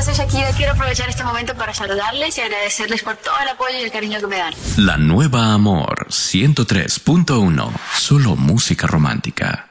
soy Shakira. Quiero aprovechar este momento para saludarles y agradecerles por todo el apoyo y el cariño que me dan. La nueva Amor 103.1. Solo música romántica.